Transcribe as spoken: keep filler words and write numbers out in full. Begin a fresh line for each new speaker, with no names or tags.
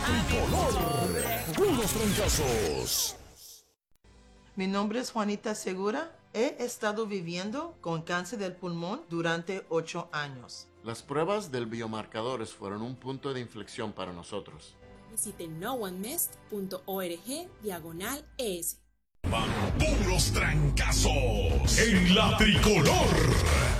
tricolor. Puros trancazos.
Mi nombre es Juanita Segura. He estado viviendo con cáncer del pulmón durante ocho años.
Las pruebas del biomarcadores fueron un punto de inflexión para nosotros.
Visite no one missed punto org diagonal es.
Van puros trancazos en la tricolor.